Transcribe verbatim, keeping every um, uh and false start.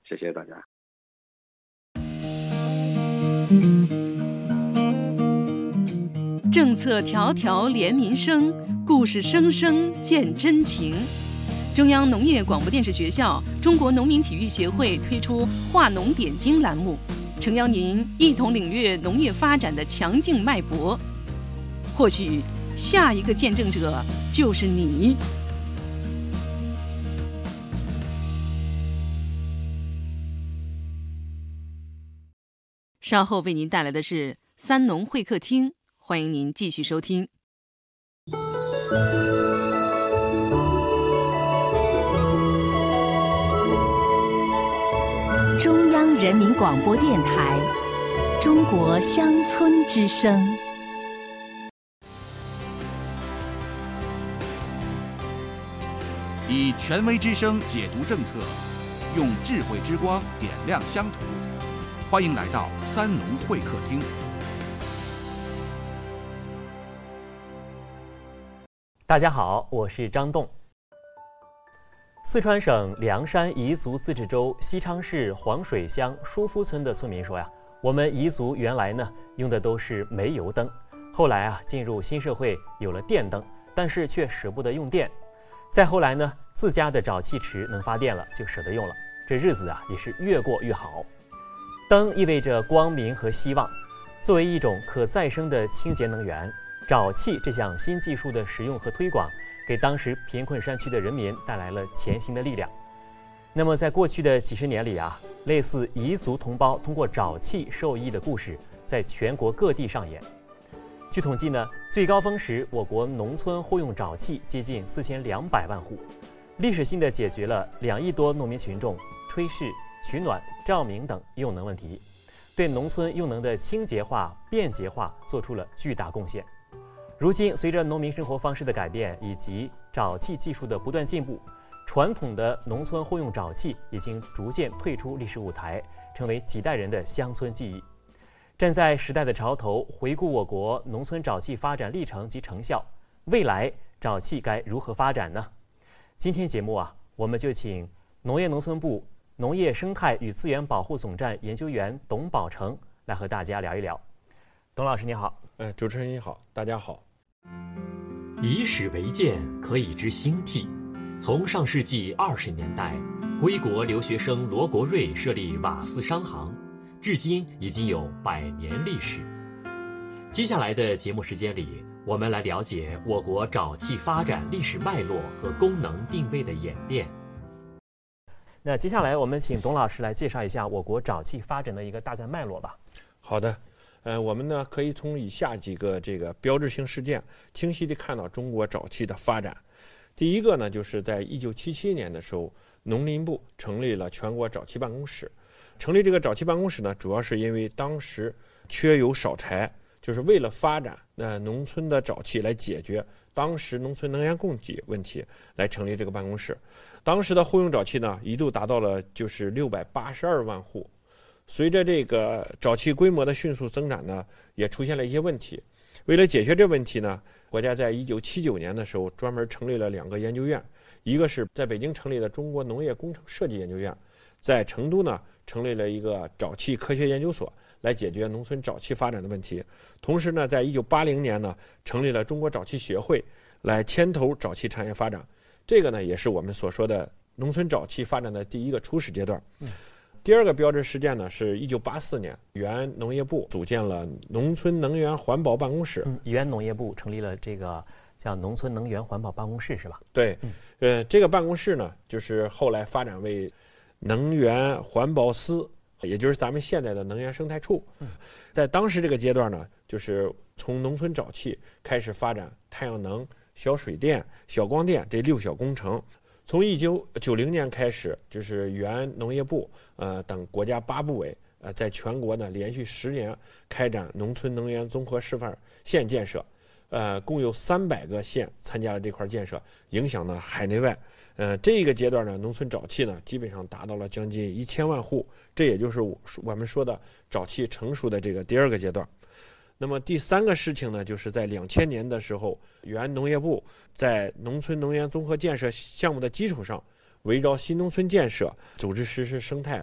谢谢大家。 政策条条连民生，故事声声见真情。中央农业广播电视学校中国农民体育协会推出话农点睛栏目，诚邀您一同领略农业发展的强劲脉搏。或许下一个见证者就是你。稍后为您带来的是三农会客厅，欢迎您继续收听。 中央人民广播电台《中国乡村之声》。 以权威之声解读政策，用智慧之光点亮乡土。欢迎来到三农会客厅。 大家好，我是张栋。四川省凉山彝族自治州西昌市黄水乡舒夫村的村民说呀，我们彝族原来呢用的都是煤油灯，后来啊进入新社会有了电灯，但是却舍不得用电。再后来呢，自家的沼气池能发电了，就舍得用了，这日子啊也是越过越好。灯意味着光明和希望，作为一种可再生的清洁能源，沼气这项新技术的使用和推广，给当时贫困山区的人民带来了前行的力量。那么在过去的几十年里啊，类似彝族同胞通过沼气受益的故事在全国各地上演。据统计呢，最高峰时我国农村户用沼气接近四千两百万户，历史性的解决了两亿多农民群众炊事、取暖、照明等用能问题，对农村用能的清洁化、便捷化做出了巨大贡献。如今，随着农民生活方式的改变以及沼气技术的不断进步，传统的农村户用沼气已经逐渐退出历史舞台，成为几代人的乡村记忆。站在时代的潮头，回顾我国农村沼气发展历程及成效，未来沼气该如何发展呢？今天节目啊，我们就请农业农村部农业生态与资源保护总站研究员董宝成来和大家聊一聊。董老师你好。 哎，主持人你好，大家好。 以史为鉴，可以知兴替。从上世纪二十年代，归国留学生罗国瑞设立瓦斯商行，至今已经有百年历史。接下来的节目时间里，我们来了解我国沼气发展历史脉络和功能定位的演变。 那接下来我们请董老师来介绍一下我国沼气发展的一个大概脉络吧。 好的。呃，我们呢可以从以下几个这个标志性事件，清晰地看到中国沼气的发展。第一个呢，就是在一九七七年的时候，农林部成立了全国沼气办公室。成立这个沼气办公室呢，主要是因为当时缺油少柴，就是为了发展呃农村的沼气来解决当时农村能源供给问题，来成立这个办公室。当时的户用沼气呢，一度达到了就是六百八十二万户。随着这个沼气规模的迅速增长呢，也出现了一些问题。为了解决这问题呢，国家在一九七九年的时候专门成立了两个研究院，一个是在北京成立的中国农业工程设计研究院，在成都呢成立了一个沼气科学研究所，来解决农村沼气发展的问题。同时呢，在一九八零年呢成立了中国沼气协会，来牵头沼气产业发展。这个呢也是我们所说的农村沼气发展的第一个初始阶段。嗯第二个标志事件呢，是一九八四年，原农业部组建了农村能源环保办公室。 嗯，原农业部成立了这个叫农村能源环保办公室，是吧？ 对，嗯、呃，这个办公室呢，就是后来发展为能源环保司，也就是咱们现在的能源生态处。嗯、在当时这个阶段呢，就是从农村沼气开始发展太阳能、小水电、小光电这六小工程。从一九九零年开始，就是原农业部呃等国家八部委呃在全国呢连续十年开展农村能源综合示范县建设，呃共有三百个县参加了这块建设，影响呢海内外。呃这一个阶段呢，农村沼气呢基本上达到了将近一千万户，这也就是我们说的沼气成熟的这个第二个阶段。那么第三个事情呢，就是在两千年的时候，原农业部在农村能源综合建设项目的基础上，围绕新农村建设组织实施生态